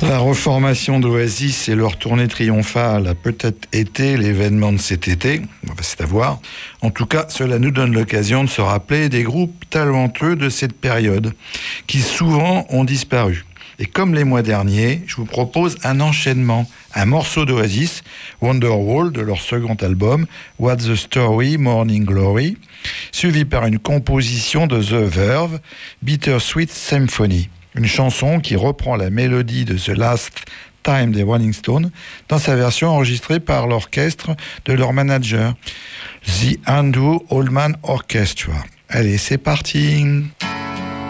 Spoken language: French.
La reformation d'Oasis et leur tournée triomphale a peut-être été l'événement de cet été, c'est à voir. En tout cas, cela nous donne l'occasion de se rappeler des groupes talentueux de cette période, qui souvent ont disparu. Et comme les mois derniers, je vous propose un enchaînement, un morceau d'Oasis, Wonderwall, de leur second album, What's the Story, Morning Glory, suivi par une composition de The Verve, Bittersweet Symphony. Une chanson qui reprend la mélodie de The Last Time des Rolling Stones dans sa version enregistrée par l'orchestre de leur manager, The Andrew Oldham Orchestra. Allez, c'est parti!